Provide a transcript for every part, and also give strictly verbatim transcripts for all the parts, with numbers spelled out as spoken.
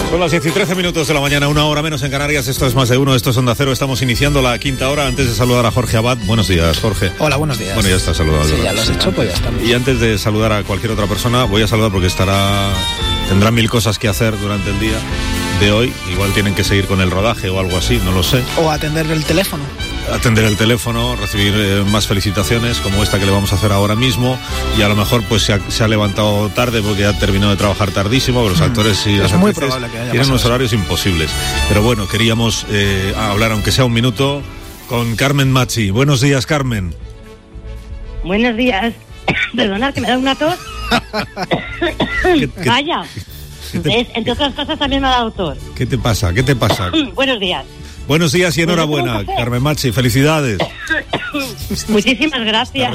Son las diez y trece minutos de la mañana, una hora menos en Canarias. Esto es Más de Uno, esto es Onda Cero. Estamos iniciando la quinta hora. Antes de saludar a Jorge Abad, buenos días, Jorge. Hola, buenos días. Bueno, ya está saludado. Sí, ya lo has hecho, pues ya está. Y antes de saludar a cualquier otra persona, voy a saludar porque estará, tendrá mil cosas que hacer durante el día de hoy. Igual tienen que seguir con el rodaje o algo así, no lo sé. O atender el teléfono. Atender el teléfono, recibir eh, más felicitaciones como esta que le vamos a hacer ahora mismo, y a lo mejor pues se ha, se ha levantado tarde porque ha terminado de trabajar tardísimo, porque los actores y las actrices tienen unos horarios imposibles. Pero bueno, queríamos eh, hablar, aunque sea un minuto, con Carmen Machi. Buenos días, Carmen. Buenos días. Perdonad que me da una tos. ¿Qué, qué, Vaya. ¿qué te, es, entre otras cosas también me ha dado tos. ¿Qué te pasa? ¿Qué te pasa? Buenos días. Buenos días y enhorabuena, Carmen Machi, felicidades. Muchísimas gracias.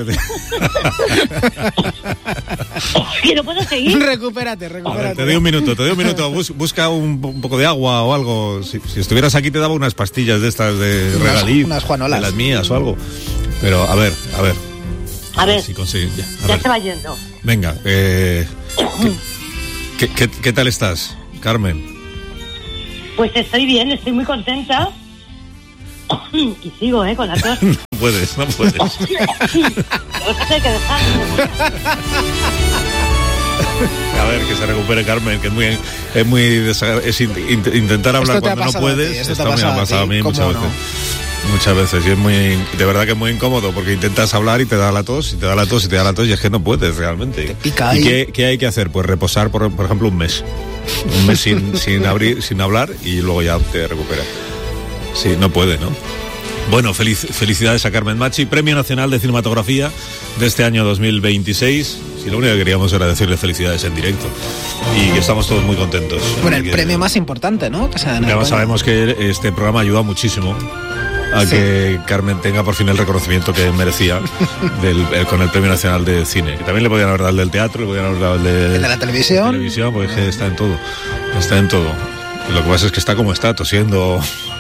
¿Que no puedo seguir? Recupérate, recupérate. Ver, te doy un minuto, te doy un minuto. Bus, busca un, un poco de agua o algo. Si, si estuvieras aquí te daba unas pastillas de estas de regalí, unas juanolas, de las mías o algo. Pero a ver, a ver. A, a ver, ver si consigue, ya, a ya ver. se va yendo. Venga, eh, ¿qué, qué, qué, ¿qué tal estás, Carmen? Pues estoy bien, estoy muy contenta. Y sigo, ¿eh? Con la tos. No puedes, no puedes. Hay que dejarlo. A ver, que se recupere Carmen, que es muy, es muy desagradable. Es in, in, intentar hablar cuando no puedes. Esto, esto me ha pasado a, a mí muchas veces. No? Muchas veces, y es muy, de verdad que es muy incómodo, porque intentas hablar y te da la tos, y te da la tos, y te da la tos, y es que no puedes realmente. Te pica. ¿Y qué, qué hay que hacer? Pues reposar, por, por ejemplo, un mes. Un mes sin, sin, abrir, sin hablar, y luego ya te recuperas. Sí, no puede, ¿no? Bueno, feliz, felicidades a Carmen Machi, Premio Nacional de Cinematografía de este año dos mil veintiséis. Si lo único que queríamos era decirle felicidades en directo, y que estamos todos muy contentos. Bueno, el que, premio más importante, ¿no? Que sea, ya sabemos que este programa ayuda muchísimo a sí. que Carmen tenga por fin el reconocimiento que merecía del, el, con el Premio Nacional de Cine. Que también le podían haber dado el del teatro, le podían haber dado el de, ¿El de la televisión. De televisión, porque es que está en todo. Está en todo. Lo que pasa es que está como está, tosiendo.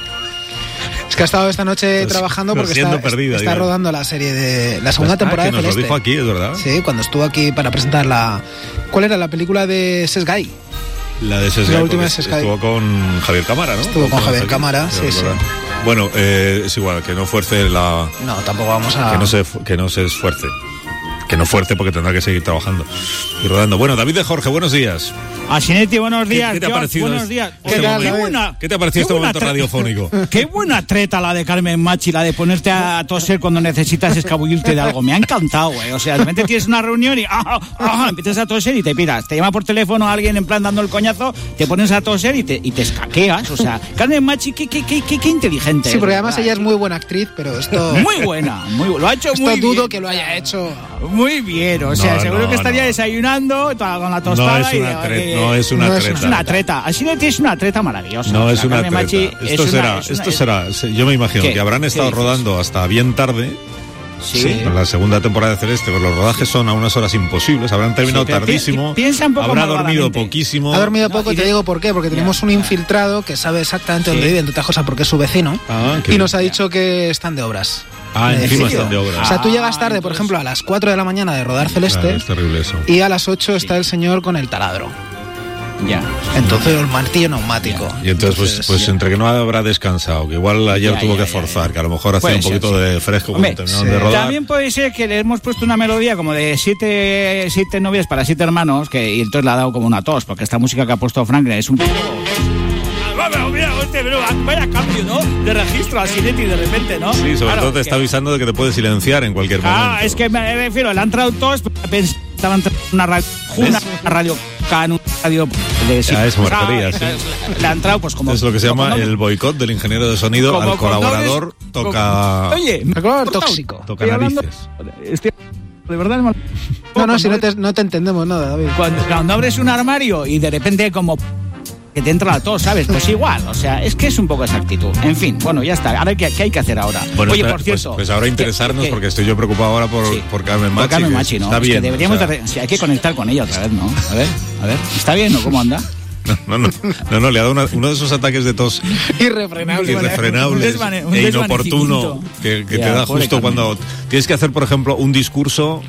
Es que ha estado esta noche trabajando porque está, perdida, está rodando la serie de la segunda temporada ah, que de nos Celeste. Lo dijo aquí, es verdad. Sí, cuando estuvo aquí para presentar la... ¿Cuál era la película de Sesgay? La de Sesgay, la última de Sesgay. Estuvo con Javier Cámara, ¿no? Estuvo con, con Javier Cámara, sí, sí. Bueno, eh, es igual, que no fuerce la... No, tampoco vamos a... Que no se, que no se esfuerce. Que no fuerte, porque tendrá que seguir trabajando y rodando. Bueno, David de Jorge, buenos días. Asinetti, buenos días. ¿Qué, qué te ha parecido? Buenos días. Este ¿Qué, momento, qué, buena, ¿Qué te ha parecido este momento radiofónico? Qué buena treta la de Carmen Machi, la de ponerte a toser cuando necesitas escabullirte de algo. Me ha encantado, güey. O sea, de repente tienes una reunión y ah, ah, empiezas a toser y te piras. Te llama por teléfono a alguien en plan dando el coñazo, te pones a toser y te, y te escaqueas. O sea, Carmen Machi, qué, qué, qué, qué, qué inteligente. Sí, porque además ella es muy buena actriz, pero esto... Muy buena, muy Lo ha hecho esto muy bien. dudo que lo haya hecho... Muy bien, o sea, no, seguro no, que estaría no. desayunando con la tostada. No es una, y, tre- eh, no es una no treta. Es una treta. Asinetti es una treta maravillosa. No, o sea, es una Carmen treta. Machi Esto es será, una, es esto una, será, yo me imagino ¿qué? que habrán estado rodando hasta bien tarde. Sí. Sí, la segunda temporada de Celeste, pues los rodajes son a unas horas imposibles, habrán terminado sí, tardísimo, pi- piensa un poco habrá dormido malvadamente. poquísimo. Ha dormido poco, no, y te de... digo por qué, porque tenemos ya, un ya. infiltrado que sabe exactamente Sí. dónde vive, entre otras cosas porque es su vecino, Ah, y nos ha dicho que están de obras. Ah, encima ¿En están de obras. O sea, tú llegas Ah, tarde, por entonces... ejemplo, a las cuatro de la mañana de rodar Celeste, Claro, es terrible eso. y a las ocho está el señor con el taladro. Ya. Entonces el martillo neumático. Y entonces, pues, pues entre que no habrá descansado, que igual ayer Ya, tuvo ya, que ya, forzar, ya. que a lo mejor hacía Puede un ser, poquito sí. de fresco Hombre, cuando terminaron sí. de rodar. También puede ser que le hemos puesto una melodía como de siete, siete novias para siete hermanos, que, y entonces le ha dado como una tos, porque esta música que ha puesto Franklin es un poco... Mira, hostia, pero vaya cambio, ¿no? De registro a Asinetti de repente, ¿no? Sí, sobre Claro, todo te está que... avisando de que te puede silenciar en cualquier momento. Ah, es que me refiero, le han entrado tos, estaba entrando una radio, una radio, una radio de A eso me refería, sí. Le ha entrado pues como... Es lo que se llama como, el boicot del ingeniero de sonido como al colaborador condones, toca... como, oye, me Color he cortado. tóxico. Toca Estoy hablando- narices. estoy- de verdad, hermano. No, no, si no te, no te entendemos nada, David. Cuando, cuando abres un armario y de repente como que te entra la tos, ¿sabes? Pues igual, o sea, es que es un poco esa actitud. En fin, bueno, ya está. Ahora, ¿qué, qué hay que hacer ahora? Bueno, Oye, espera, por cierto... Pues, pues ahora interesarnos, ¿qué- qué? porque estoy yo preocupado ahora por, Sí. por Carmen Machi. Por Carmen que Machi, ¿no? Está Es que bien. deberíamos o sea, de re- sí, hay que conectar con ella otra vez, ¿no? A ver, a ver. ¿Está bien o cómo anda? No, no, no, no, le ha dado una- uno de esos ataques de tos Irrefrenable. irrefrenables Un desvane- un e desvanecimiento. inoportuno que, que Ya, te da pobre justo Carmen. cuando tienes que hacer, por ejemplo, un discurso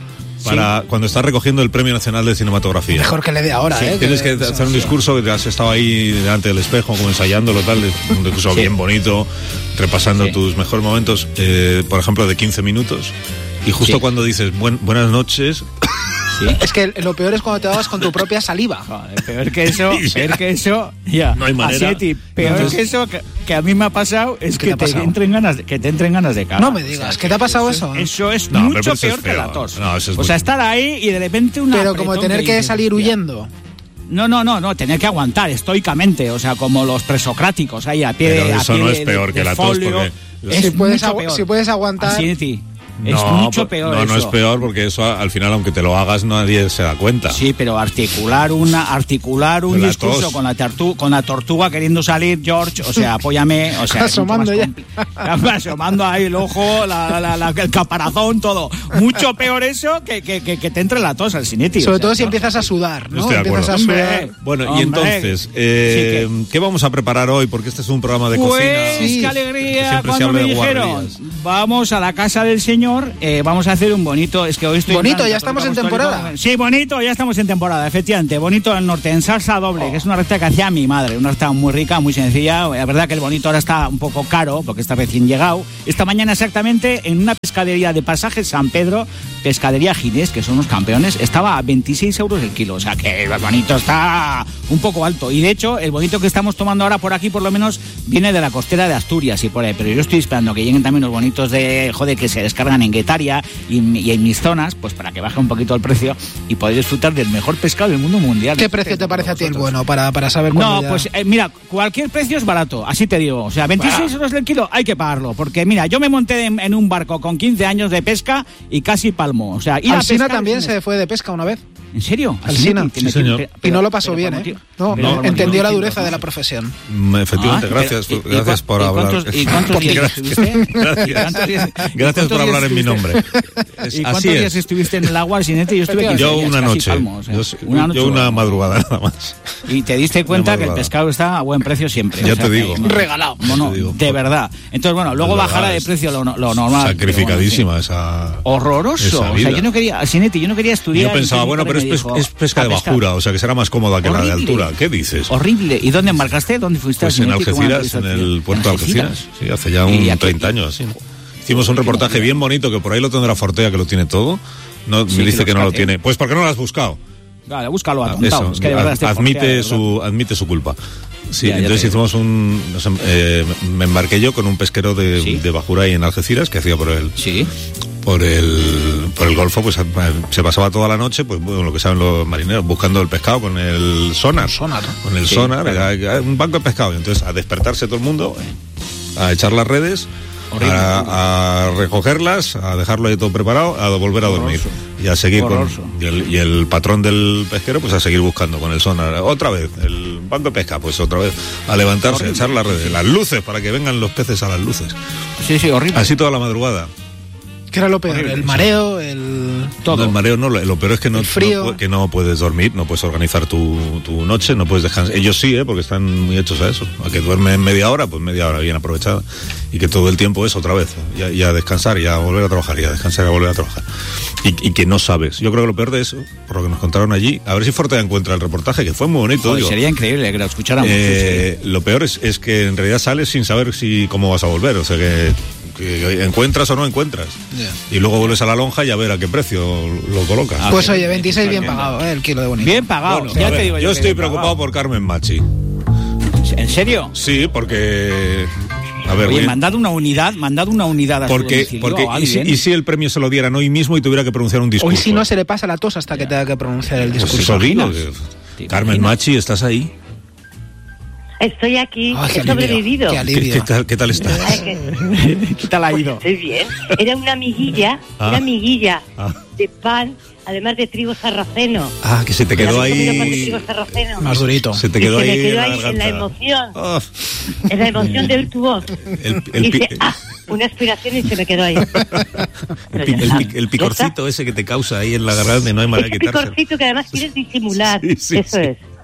para Sí. cuando estás recogiendo el Premio Nacional de Cinematografía. Mejor que le dé ahora, Sí, ¿eh? tienes que, que hacer un discurso que te has estado ahí delante del espejo, como ensayándolo, tal, un discurso Sí. bien bonito, repasando Sí. tus mejores momentos, eh, por ejemplo, de quince minutos. Y justo Sí. cuando dices buen, buenas noches, Sí. Es que lo peor es cuando te dabas con tu propia saliva. Joder, peor que eso, peor que eso, ya. No hay manera. Así, tío, peor Entonces- que eso, que, que a mí me ha pasado, es ¿Qué que te ha te, pasado? entren ganas de, que te entren ganas de cagar. No me digas, ¿qué te ha pasado eso? Eso es No, pero mucho eso es peor que feo. la tos. No, eso es o muy- sea, estar ahí y de repente una. Pero como apretón tener que dices, salir hostia. huyendo. No, no, no, no, tener que aguantar estoicamente, o sea, como los presocráticos ahí a pie Pero de. a eso pie no de- es peor de que la tos, folio. porque- Es Si puedes, mucho agu- peor. si puedes aguantar. Así, tío. Es no, mucho pues, peor. No, no es eso. peor porque eso al final, aunque te lo hagas, nadie se da cuenta. Sí, pero articular una articular un Con la discurso tos. con la tortu- con la tortuga queriendo salir, George, o sea, apóyame, o sea, es mucho Asomando más ya. compli- asomando ahí el ojo, la, la- la- el caparazón, todo. Mucho peor eso que, que, que, que te entre la tos al cine, tío. Sobre O sea, todo si no. empiezas a sudar, ¿no? Estoy de Empiezas a acuerdo. sudar. Hombre. Bueno, y Hombre. entonces, eh, Sí, ¿qué vamos a preparar hoy? Porque este es un programa de Pues cocina. Sí. qué alegría Siempre se cuando habla me de dijeron, guarrerías. vamos a la casa del señor, eh, vamos a hacer un bonito, es que hoy estoy... Bonito, en plan ya estamos en católico temporada. apostólico. Sí, bonito, ya estamos en temporada, efectivamente, bonito al norte, en salsa doble, que es una receta que hacía mi madre, una receta muy rica, muy sencilla, la verdad que el bonito ahora está un poco caro, porque está recién llegado, esta mañana exactamente en una pescadería de Pasaje San Pedro, Pescadería Ginés, que son unos campeones, estaba a veintiséis euros el kilo, o sea que el bonito está un poco alto, y de hecho el bonito que estamos tomando ahora por aquí por lo menos viene de la costera de Asturias y por ahí, pero yo estoy esperando que lleguen también los bonitos de, joder, que se descargan en Guetaria y, y en mis zonas, pues para que baje un poquito el precio y poder disfrutar del mejor pescado del mundo mundial. ¿Qué precio te parece a ti el bueno para, para saber cuándo No, ya- pues eh, mira, cualquier precio es barato, así te digo. O sea, veintiséis euros el kilo hay que pagarlo. Porque mira, yo me monté en, en un barco con quince años de pesca y casi palmo. O sea, ir a Alsina pescar también es un- se fue de pesca una vez. ¿En serio? Alsina. Así te Sí, metí- señor. pero- Y no lo pasó pero bien, por ¿eh? motivo- No, pero por entendió motivo la distintos, dureza ¿no? de la profesión. Mm, Efectivamente, Ah, gracias, pero- y- y gracias cua- por y hablar. cuántos- ¿Y cuántos días Gracias. estuviste? Gracias. ¿Y cuántos días- y Gracias cuántos por días hablar en mi estuviste? nombre. Es- ¿Y cuántos así días es. estuviste en el agua al sinete? Yo estuve quince Yo días, una casi noche. palmo, o sea, yo, una noche. yo una madrugada nada más. Y te diste cuenta Una que el madrugada. pescado está a buen precio siempre. Ya o sea te que- digo. Regalado. Bueno, Ya te digo. de verdad. Entonces, bueno, luego Es verdad, bajará de es precio lo, lo normal. Sacrificadísima pero bueno, esa. en fin. Horroroso. esa O sea, vida. yo no quería, Sinetti, yo no quería Y estudiar. yo pensaba, y bueno, pero es, me pes- dijo, es pesca "A de pescar". bajura, o sea que será más cómoda que la de Horrible. altura. ¿Qué dices? Horrible. ¿Y dónde embarcaste? ¿Dónde fuiste? Pues en Sinetti? ¿Cómo Algeciras, en empezaste? el puerto de Algeciras. Sí, hace ya Y un aquí- treinta años, así. Hicimos un reportaje bien bonito que por ahí lo tendrá Fortea, que lo tiene todo. No, Sí, me dice que que lo no lo saque. tiene. Pues porque no lo has buscado. Vale, búscalo Ah, atontado. eso, Es que de verdad ad- este admite Fortea, de su admite su culpa. Sí, Ya, ya entonces te digo. hicimos un nos em- eh, me embarqué yo con un pesquero de, Sí. de bajura ahí en Algeciras que hacía por el verdad. Sí. por el por el Golfo, pues a- se pasaba toda la noche, pues bueno, lo que saben los marineros, buscando el pescado con el sonar, Sonar. con el Sí, sonar, claro. era- era un banco de pescado, y entonces a despertarse todo el mundo, a echar las redes, Horrible. a, a recogerlas, a dejarlo ahí todo preparado, a volver a dormir Horroroso. y a seguir con Horroroso. y el, y el patrón del pesquero pues a seguir buscando con el sonar, otra vez el banco de pesca, pues otra vez a levantarse, a echar las redes, las luces para que vengan los peces a las luces, Sí, sí, horrible. así toda la madrugada. ¿Qué era lo peor? Horrible, El sí. mareo, el... Todo. No, el mareo no, lo, lo peor es que no, El frío. no pu- que no puedes dormir, no puedes organizar tu, tu noche, no puedes descansar. Ellos sí, ¿eh? Porque están muy hechos a eso. A que duermen media hora, pues media hora bien aprovechada. Y que todo el tiempo es otra vez. Y a, y a descansar, y a volver a trabajar, y a descansar, y a volver a trabajar. Y, y que no sabes. Yo creo que lo peor de eso, por lo que nos contaron allí, a ver si Fortea encuentra el reportaje, que fue muy bonito. Joder, digo. sería increíble que lo escucháramos. Eh, lo peor es, es que en realidad sales sin saber si cómo vas a volver. O sea que, que encuentras o no encuentras. Ya. Y luego vuelves a la lonja y a ver a qué precio lo colocas. Ah, Pues sí. oye, veintiséis bien Bien. pagado, ¿eh? El kilo de bonito. Bien pagado. Bueno, ya a te ver, digo yo. yo que estoy bien preocupado pagado. por Carmen Machi. ¿En serio? Sí, porque... A ver, Oye, voy a- mandad una unidad, mandad una unidad a su porque, domicilio porque a y, si, alguien. y si el premio se lo dieran hoy mismo y tuviera que pronunciar un discurso. Hoy si no se le pasa la tos hasta que tenga que pronunciar el Pues discurso. eso digo. imaginas? que- ¿Te Carmen imaginas? Machi, ¿estás ahí? Estoy aquí, Ay, qué he alivio, sobrevivido. qué ¿Qué, alivio. qué tal, qué tal estás? Ay, que- ¿Qué tal ha pues ido? estoy bien. Era una amiguilla, Ah. una amiguilla Ah. de pan, además de trigo sarraceno. Ah, que se te quedó ¿Habéis comido pan de ahí... trigo sarraceno? Más durito. Se te Y quedó se me ahí quedó en la ahí en la garganta. emoción, Oh, en la emoción de tu voz. el, el, pi- Hice, ah, una aspiración y se me quedó ahí. el, Pero pi- ya el está. pi- el Ya picorcito ese que te causa ahí en la garganta y no hay manera de Ese quitárselo. picorcito que además quieres disimular. Sí, sí, Eso sí. es.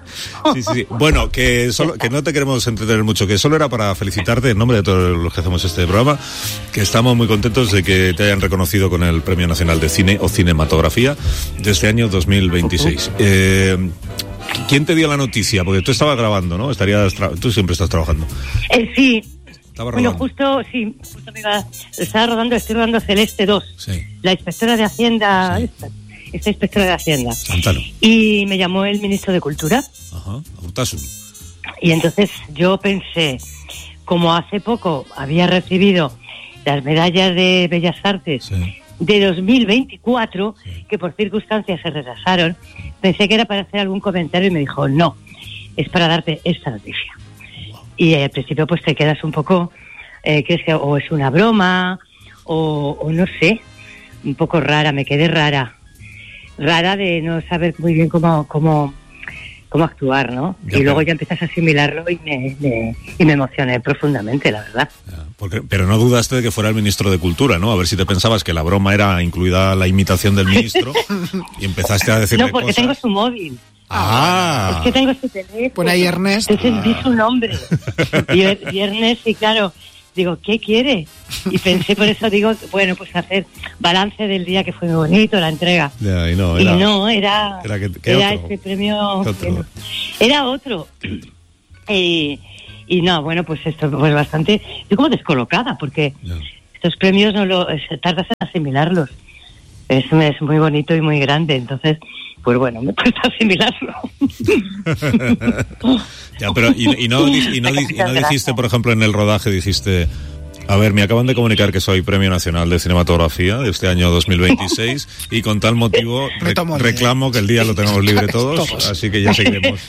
Sí, sí, sí. Bueno, que solo que no te queremos entretener mucho, que solo era para felicitarte en nombre de todos los que hacemos este programa, que estamos muy contentos de que te hayan reconocido con el Premio Nacional de Cine o Cinematografía de este año dos mil veintiséis. Eh, ¿Quién te dio la noticia? Porque tú estabas grabando, ¿no? Estarías tra- tú siempre estás trabajando. Eh, sí. Estaba bueno, rodando. justo, sí, justo me iba, estaba rodando, estoy rodando Celeste dos. Sí. La inspectora de Hacienda, Sí. esta, esta inspectora de Hacienda. Santano. Y me llamó el ministro de Cultura. Ajá, Urtasun. Y entonces yo pensé, como hace poco había recibido las medallas de Bellas Artes Sí. de dos mil veinticuatro, Sí. que por circunstancias se retrasaron, pensé que era para hacer algún comentario y me dijo, no, es para darte esta noticia. Y al principio pues te quedas un poco, eh, crees que o es una broma, o, o no sé, un poco rara, me quedé rara. Rara de no saber muy bien cómo, cómo, cómo actuar, ¿no? Ya, y luego pero- ya empiezas a asimilarlo y me, me, y me emocioné profundamente, la verdad. Ya, porque, pero no dudaste de que fuera el ministro de Cultura, ¿no? A ver si te pensabas que la broma era incluida la imitación del ministro y empezaste a decirle No, porque cosas. tengo su móvil. Ah, Es que tengo su teléfono. Pone ahí Ernest. Entonces vi su nombre. Y, y Ernest, y claro, digo, ¿qué quiere? Y pensé, por eso digo, bueno, pues hacer balance del día, que fue muy bonito, la entrega. ya, y no, Y era, no, era, era que- que era otro. este premio. ¿Qué otro? Era otro. Y, y no, bueno, pues esto pues bastante. Estoy como descolocada, porque ya. estos premios no lo se tardas en asimilarlos. Es, es muy bonito y muy grande, entonces, pues bueno, me cuesta asimilarlo. Ya, pero y, y no, di- y no, di- y no dijiste, por ejemplo, en el rodaje, dijiste, a ver, me acaban de comunicar que soy Premio Nacional de Cinematografía de este año dos mil veintiséis y con tal motivo re- Retomo el día. reclamo que el día lo tenemos libre todos, Todos. así que ya seguiremos.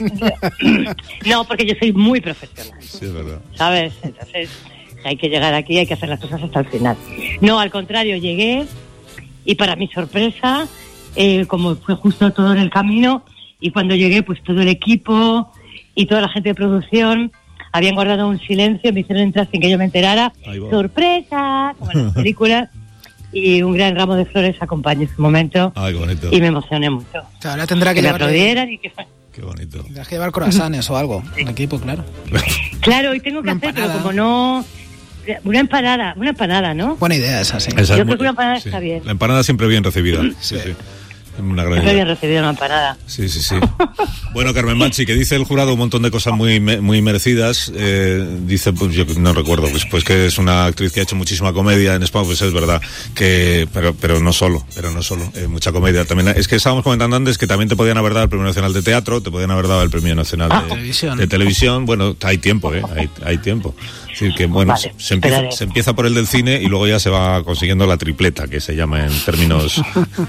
No, porque yo soy muy profesional, Sí, es verdad. ¿sabes? Entonces, hay que llegar aquí, hay que hacer las cosas hasta el final. No, al contrario, llegué y para mi sorpresa, eh, como fue justo todo en el camino, y cuando llegué, pues todo el equipo y toda la gente de producción habían guardado un silencio, me hicieron entrar sin que yo me enterara. Ahí va. ¡Sorpresa! Como en las películas. Y un gran ramo de flores acompañó ese momento Ay, qué bonito. y me emocioné mucho. O sea, ahora tendrá que Que me llevar, aplaudieran y que... Qué bonito. tendrás que llevar croissants o algo. El equipo, claro. Claro, y tengo que Una hacer, pero empanada. como no... Una empanada, una empanada, ¿no? Buena idea esa, sí. Esa es Yo creo muy- que una empanada sí. está bien. La empanada siempre bien recibida. Sí, sí. Una gran Estoy idea. bien recibido una empanada. Sí, sí, sí. Bueno, Carmen Machi, que dice el jurado un montón de cosas muy me- muy merecidas. Eh, dice, pues yo no recuerdo, pues, pues que es una actriz que ha hecho muchísima comedia en España, pues es verdad. que Pero pero no solo, pero no solo. Eh, mucha comedia también. Es que estábamos comentando antes que también te podían haber dado el Premio Nacional de Teatro, te podían haber dado el Premio Nacional Ah. de, Televisión. de Televisión. Bueno, hay tiempo, ¿eh? Hay, hay tiempo. Es decir, que bueno, Vale, se, empieza, esperaré. se empieza por el del cine y luego ya se va consiguiendo la tripleta, que se llama en términos...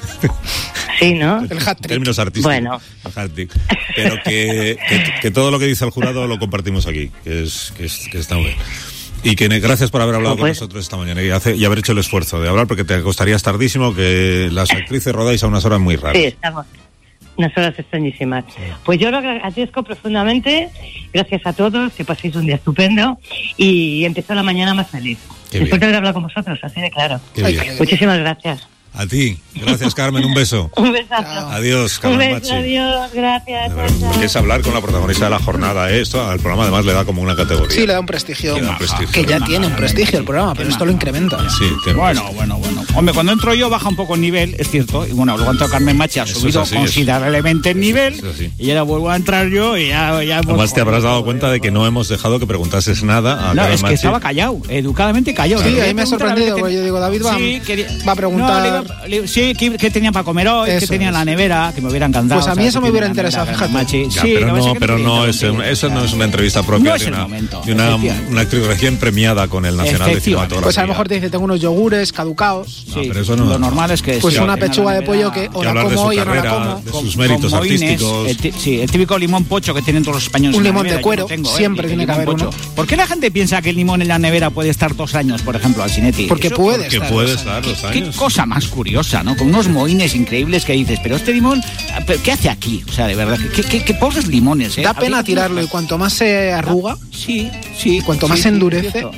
Sí, ¿no? El hat-trick. términos artísticos. Bueno. El hat-trick. Pero que, que, que todo lo que dice el jurado lo compartimos aquí, que es que, es, que está muy bien. Y que ne- gracias por haber hablado Oh, con pues. nosotros esta mañana y, hace, y haber hecho el esfuerzo de hablar, porque te costarías tardísimo, que las actrices rodáis a unas horas muy raras. Sí, estamos. Unas horas extrañísimas. Pues yo lo agradezco profundamente. Gracias a todos, que paséis un día estupendo. Y empezó la mañana más feliz. Qué Después bien. de haber hablado con vosotros, así de claro. Qué Ay, bien. qué- Muchísimas gracias. A ti. Gracias, Carmen. Un beso. Un besazo. Chao. Adiós, Un Carmen beso, Machi. adiós, gracias. De chao, verdad, chao. porque es hablar con la protagonista de la jornada, ¿eh? Esto al programa además le da como una categoría. Sí, le da un prestigio. Le da un prestigio. Que ya tiene un prestigio el programa, pero esto lo incrementa. Sí, tiene Bueno, bueno, bueno. Hombre, cuando entro yo baja un poco el nivel, es cierto. Y bueno, luego entró Carmen Machi, ha Eso subido es así, considerablemente el nivel. eso es así. Y ahora vuelvo a entrar yo y ya... ya Además te habrás dado cuenta de que no hemos dejado que preguntases nada a No, Carmen es que Machi. estaba callado, educadamente callado. Sí, Le ahí me ha pregunté, a ver sorprendido, qué porque yo digo, David va- Sí, quería- va a preguntar- No, le iba- le- sí, ¿qué, qué tenían para comer hoy? ¿Qué Eso tenían en la es. nevera? Que me hubiera encantado. Pues a mí ¿sabes? eso ¿Qué me hubiera tienen en la interesado, nevera, fíjate. Machi? Ya, Sí, pero lo que pasa no, es que pero te no es, interrumpí. eso no es una entrevista propia No es de el una, momento, de una, efectivamente. una actriz recién premiada con el Nacional de Efectivamente. Cinematografía. Pues a lo mejor te dice, tengo unos yogures caducados. No, Sí, pero eso no- lo normal es que... Pues sí, una tengan pechuga la de pollo nevera que o que la hablar de como su hoy o no la carrera, como. de con- sus méritos con mohines, artísticos. El, ti- sí, el típico limón pocho que tienen todos los españoles. Un en la limón de nevera, yo cuero, lo tengo, ¿eh? siempre El tiene que limón haber pocho. uno. ¿Por qué la gente piensa que el limón en la nevera puede estar dos años, por ejemplo, al Cinetti? Porque Eso- puede Que estar. puede o sea, estar dos Qué años. cosa más curiosa, ¿no? Con unos mohines increíbles que dices, pero este limón, ¿pero ¿qué hace aquí? O sea, de verdad, qué, qué, qué pobres limones, ¿eh? Da Habría pena que- tirarlo y cuanto más se arruga, Sí, sí. cuanto sí, más sí, se endurece. cierto.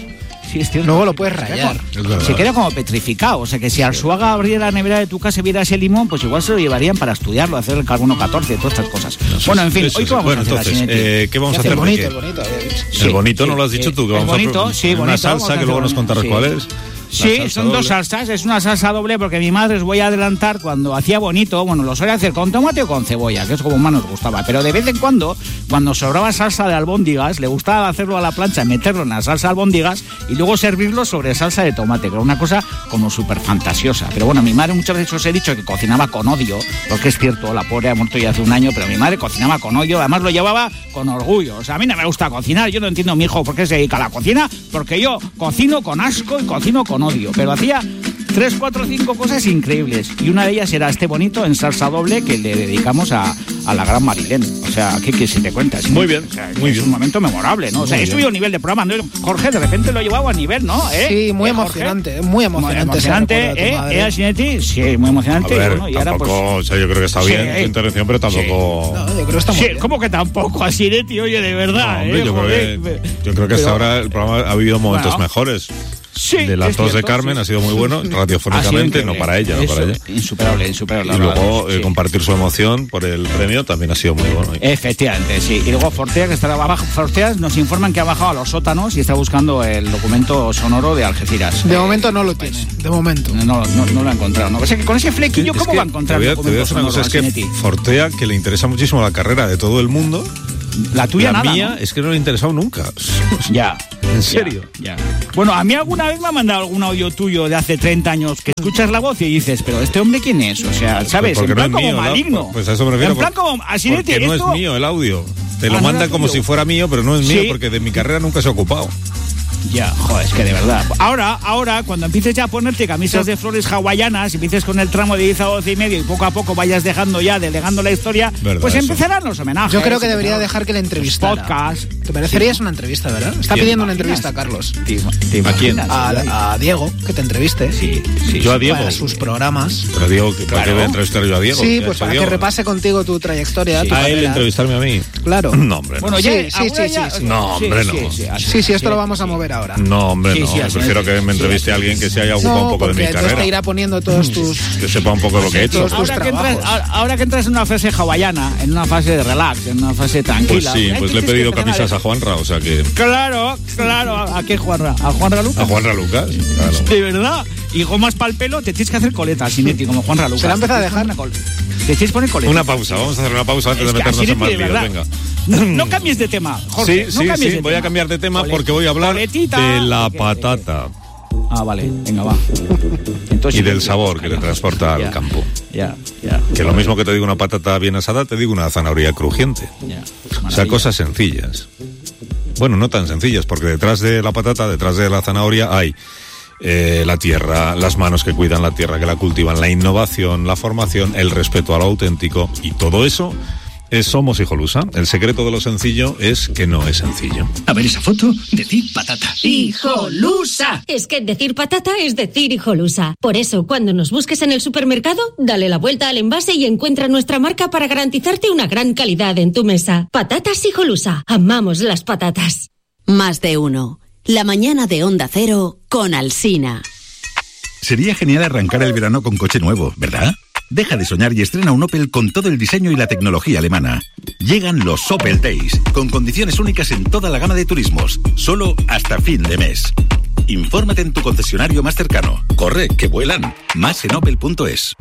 sí, es cierto. Luego lo puedes rayar. Se queda como petrificado. O sea que si Arzuaga abriera la nevera de tu casa y viera ese limón, pues igual se lo llevarían para estudiarlo, hacer el carbono catorce, todas estas cosas. No, bueno, en fin, eso, hoy qué vamos bueno, a hacer. Entonces, eh, ¿qué vamos a hacer? El bonito, el bonito. Sí, el bonito no lo has dicho tú, que el vamos bonito, a sí, una bonito, salsa que luego nos contarás sí. cuál es. Sí, son doble. dos salsas, es una salsa doble porque mi madre, os voy a adelantar, cuando hacía bonito, bueno, lo solía hacer con tomate o con cebolla, que es como más nos gustaba, pero de vez en cuando, cuando sobraba salsa de albóndigas, le gustaba hacerlo a la plancha, meterlo en la salsa de albóndigas y luego servirlo sobre salsa de tomate, que era una cosa como súper fantasiosa. Pero bueno, mi madre muchas veces os he dicho que cocinaba con odio, porque es cierto, la pobre ha muerto ya hace un año, pero mi madre cocinaba con odio, además lo llevaba con orgullo. O sea, a mí no me gusta cocinar, yo no entiendo a mi hijo por qué se dedica a la cocina, porque yo cocino con asco y cocino con odio, pero hacía tres, cuatro, cinco cosas increíbles. Y una de ellas era este bonito en salsa doble que le dedicamos a, a la gran Marilén. O sea, ¿qué quieres que te cuentas? Muy bien, o sea, muy es bien. un momento memorable, ¿no? O sea, he subido a nivel de programa, ¿no? Jorge, de repente lo he llevado a nivel, ¿no? ¿Eh? Sí, muy ¿Eh, emocionante, Jorge? muy emocionante. Muy emocionante, ¿eh? ¿Eh, Asinetti? Sí, muy emocionante. A ver, y bueno, y tampoco, ahora, pues, o sea, yo creo que está bien sí, tu intervención, pero tampoco... Sí. No, yo creo que está muy sí, bien. ¿cómo que tampoco, Asinetti? Oye, de verdad, No, hombre, ¿eh? yo, creo que, yo creo que hasta Pero- ahora el programa ha habido momentos Bueno. mejores. Sí, de la es tos de cierto, Carmen sí. ha sido muy bueno, radiofónicamente, no para ella, no para ella. Insuperable, insuperable. Y luego eh, sí. compartir su emoción por el premio también ha sido muy bueno. Efectivamente, sí. Y luego Fortea, que está abajo, Fortea nos informan que ha bajado a los sótanos y está buscando el documento sonoro de Algeciras. De Eh, momento no lo tiene, de momento. No, no, no lo ha encontrado. ¿No? O sea, que con ese flequillo, Es ¿cómo que va a encontrar te voy el a- te voy a documento decir una sonoro, cosa, es que Asinetti? Fortea, que le interesa muchísimo la carrera de todo el mundo, La tuya la nada, mía ¿no? es que no le ha interesado nunca. Ya. ¿En serio? Ya, ya. Bueno, a mí alguna vez me ha mandado algún audio tuyo de hace treinta años que escuchas la voz y dices, pero ¿este hombre quién es? O sea, ¿sabes? Porque en no plan es como mío, ¿no? maligno. Pues a eso me refiero. En plan por- como... Asinetti, porque no esto- es mío el audio. Te lo Ah, no manda era como tuyo. si fuera mío, pero no es mío, Sí. porque de mi carrera nunca se ha ocupado. Ya, joder, es que de verdad. Ahora, ahora, cuando empieces ya a ponerte camisas de flores hawaianas, y empieces con el tramo de diez a doce y medio y poco a poco vayas dejando ya, delegando la historia, Verdad, pues eso. empezarán los homenajes. Yo creo que debería empezarán dejar que le los entrevistara. podcasts. ¿Te parecería una entrevista, verdad? Está ¿Quién? pidiendo una ¿Te imaginas? entrevista a Carlos. ¿Te, te ¿A quién? imaginas? A, a Diego, que te entreviste. Sí, sí. Yo a sí. Diego. Para sus programas. Pero Diego, ¿para Claro. qué voy a entrevistar yo a Diego? ¿Qué Sí, ha pues hecho para Diego? que repase contigo tu trayectoria, tu A él carrera. entrevistarme a mí. Claro. No, hombre, no. Bueno, Sí, ya, sí, ahora sí, ya- sí, sí. No, hombre, no. así, Sí, sí, esto así, lo vamos a sí. mover ahora. No, hombre, Sí, no. sí, Yo así prefiero es. que me Sí, entreviste a así alguien es. que se haya ocupado No, un poco de porque mi entonces te carrera. irá poniendo todos tus... Que sepa un poco de lo que he hecho. Todos tus Ahora que, entras, trabajos. ahora, ahora que entras en una fase hawaiana, en una fase de relax, en una fase Pues tranquila. sí, hay pues que- le he tienes que pedido empezar camisas a Juanra, o sea que... Claro, claro. ¿A qué Juanra? ¿A Juanra Lucas? A Juanra Lucas, claro. De verdad. Y gomas para el pelo, te tienes que hacer coletas, Sinetti, como Juanra Lucas. Se la empieza a Te tienes que dejar. poner col- Te tienes que poner coletas. Una pausa, vamos a hacer una pausa antes Es de que meternos en Asinetti, más de líos, verdad. venga. No, no cambies de tema, Jorge. Sí, no sí, cambies sí, de voy a tema. cambiar de tema Cole- porque voy a hablar coletita. de la Ok, ok. patata Ah, vale, venga, va. Entonces, y del sabor que le transporta al Ya, campo. Ya, ya. Que lo mismo que te digo una patata bien asada, te digo una zanahoria crujiente. Ya, O sea, maravilla. cosas sencillas. Bueno, no tan sencillas, porque detrás de la patata, detrás de la zanahoria, hay eh, la tierra, las manos que cuidan la tierra, que la cultivan, la innovación, la formación, el respeto a lo auténtico, y todo eso es Somos Hijolusa. El secreto de lo sencillo es que no es sencillo. A ver esa foto, decir patata. ¡Hijolusa! Es que decir patata es decir hijolusa. Por eso, cuando nos busques en el supermercado, dale la vuelta al envase y encuentra nuestra marca para garantizarte una gran calidad en tu mesa. Patatas Hijolusa. Amamos las patatas. Más de uno. La mañana de Onda Cero con Alsina. Sería genial arrancar el verano con coche nuevo, ¿verdad? Deja de soñar y estrena un Opel con todo el diseño y la tecnología alemana. Llegan los Opel Days, con condiciones únicas en toda la gama de turismos, solo hasta fin de mes. Infórmate en tu concesionario más cercano. Corre, que vuelan. Más en opel punto es.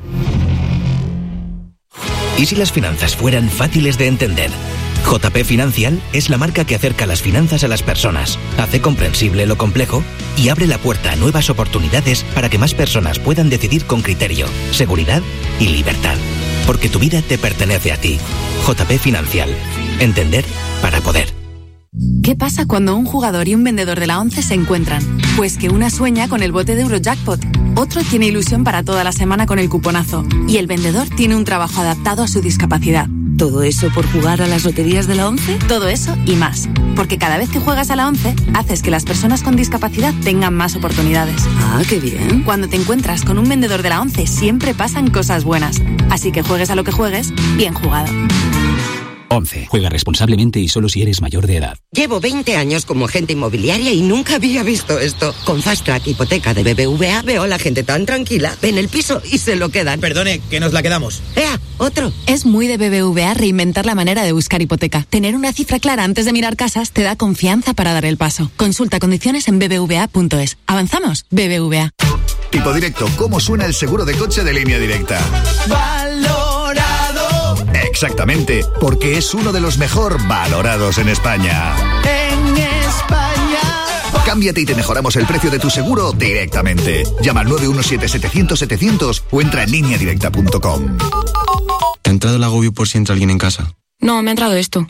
¿Y si las finanzas fueran fáciles de entender? J P Financial es la marca que acerca las finanzas a las personas, hace comprensible lo complejo y abre la puerta a nuevas oportunidades para que más personas puedan decidir con criterio, seguridad y libertad. Porque tu vida te pertenece a ti. J P Financial. Entender para poder. ¿Qué pasa cuando un jugador y un vendedor de la ONCE se encuentran? Pues que una sueña con el bote de Eurojackpot, otro tiene ilusión para toda la semana con el cuponazo y el vendedor tiene un trabajo adaptado a su discapacidad. ¿Todo eso por jugar a las loterías de la ONCE? Todo eso y más. Porque cada vez que juegas a la ONCE, haces que las personas con discapacidad tengan más oportunidades. Ah, qué bien. Cuando te encuentras con un vendedor de la ONCE, siempre pasan cosas buenas. Así que juegues a lo que juegues, bien jugado. once. Juega responsablemente y solo si eres mayor de edad. Llevo veinte años como agente inmobiliaria y nunca había visto esto. Con Fast Track Hipoteca de B B V A veo a la gente tan tranquila. Ven el piso y se lo quedan. Perdone, que nos la quedamos. ¡Ea! Otro. Es muy de B B V A reinventar la manera de buscar hipoteca. Tener una cifra clara antes de mirar casas te da confianza para dar el paso. Consulta condiciones en b b v a punto es. ¿Avanzamos? B B V A. Tipo directo, ¿cómo suena el seguro de coche de Línea Directa? Valorado. Exactamente, porque es uno de los mejor valorados en España. En España. Cámbiate y te mejoramos el precio de tu seguro directamente. Llama al nueve uno siete, setecientos, setecientos o entra en línea directa punto com. ¿Te ha entrado el agobio por si entra alguien en casa? No, me ha entrado esto.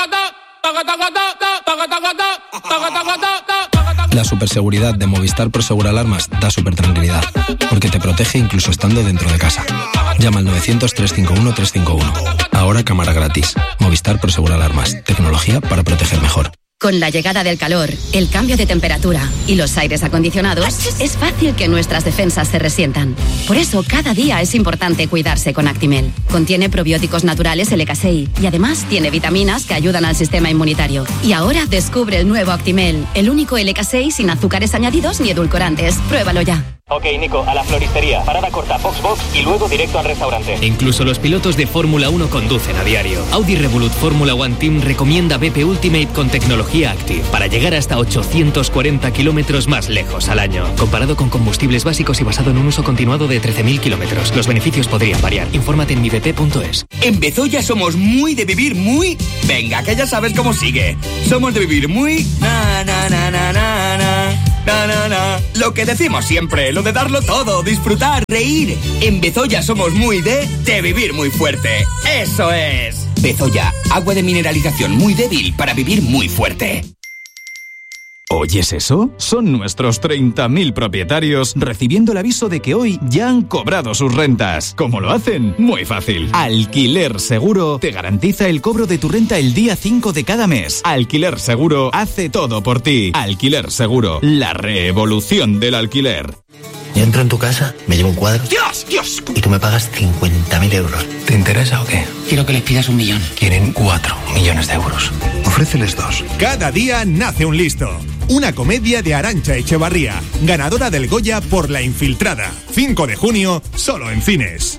La superseguridad de Movistar Prosegur Alarmas da super tranquilidad, porque te protege incluso estando dentro de casa. Llama al novecientos, trescientos cincuenta y uno, trescientos cincuenta y uno. Ahora cámara gratis. Movistar Prosegur Alarmas. Tecnología para proteger mejor. Con la llegada del calor, el cambio de temperatura y los aires acondicionados, es fácil que nuestras defensas se resientan. Por eso, cada día es importante cuidarse con Actimel. Contiene probióticos naturales L K S I y además tiene vitaminas que ayudan al sistema inmunitario. Y ahora descubre el nuevo Actimel, el único L K S I sin azúcares añadidos ni edulcorantes. Pruébalo ya. Ok, Nico, a la floristería, parada corta, box box y luego directo al restaurante. Incluso los pilotos de Fórmula uno conducen a diario. Audi Revolut Fórmula One Team recomienda B P Ultimate con tecnología Active para llegar hasta ochocientos cuarenta kilómetros más lejos al año. Comparado con combustibles básicos y basado en un uso continuado de trece mil kilómetros. Los beneficios podrían variar. Infórmate en mi b p punto es. En Bezoya somos muy de vivir muy... Venga, que ya sabes cómo sigue. Somos de vivir muy... Na, na, na, na, na, na. Na, na, na. Lo que decimos siempre, lo de darlo todo, disfrutar, reír. En Bezoya somos muy de... de vivir muy fuerte. ¡Eso es! Bezoya, agua de mineralización muy débil para vivir muy fuerte. ¿Oyes eso? Son nuestros treinta mil propietarios recibiendo el aviso de que hoy ya han cobrado sus rentas. ¿Cómo lo hacen? Muy fácil. Alquiler Seguro te garantiza el cobro de tu renta el día cinco de cada mes. Alquiler Seguro hace todo por ti. Alquiler Seguro, la revolución del alquiler. Yo entro en tu casa, me llevo un cuadro. ¡Dios! ¡Dios! Y tú me pagas cincuenta mil euros. ¿Te interesa o qué? Quiero que les pidas un millón. Quieren cuatro millones de euros. Ofréceles dos. Cada día nace un listo. Una comedia de Arantxa Echevarría, ganadora del Goya por La Infiltrada. cinco de junio, solo en cines.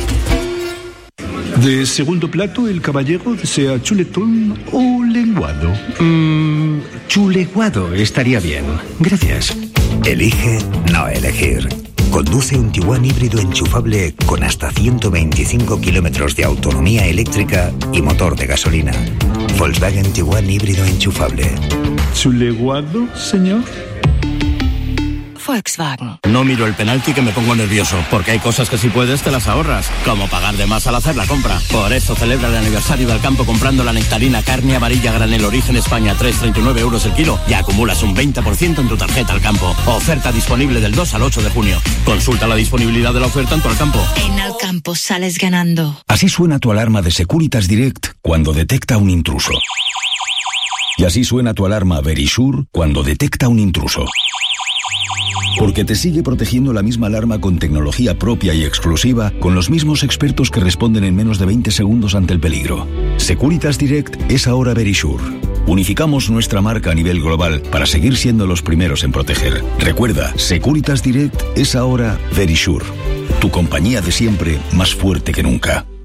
De segundo plato, el caballero desea chuletón o lenguado. Mmm, chuleguado estaría bien. Gracias. Elige no elegir. Conduce un Tiguan híbrido enchufable con hasta ciento veinticinco kilómetros de autonomía eléctrica y motor de gasolina. Volkswagen Tiguan híbrido enchufable. ¿Chuleguado, señor? Volkswagen. No miro el penalti que me pongo nervioso, porque hay cosas que si puedes te las ahorras, como pagar de más al hacer la compra. Por eso celebra el aniversario del campo comprando la nectarina carne amarilla granel origen España tres coma treinta y nueve euros el kilo y acumulas un veinte por ciento en tu tarjeta al campo. Oferta disponible del dos al ocho de junio. Consulta la disponibilidad de la oferta en tu Alcampo. En Alcampo sales ganando. Así suena tu alarma de Securitas Direct cuando detecta un intruso. Y así suena tu alarma Verisure cuando detecta un intruso. Porque te sigue protegiendo la misma alarma con tecnología propia y exclusiva, con los mismos expertos que responden en menos de veinte segundos ante el peligro. Securitas Direct es ahora Verisure. Unificamos nuestra marca a nivel global para seguir siendo los primeros en proteger. Recuerda, Securitas Direct es ahora Verisure. Tu compañía de siempre más fuerte que nunca.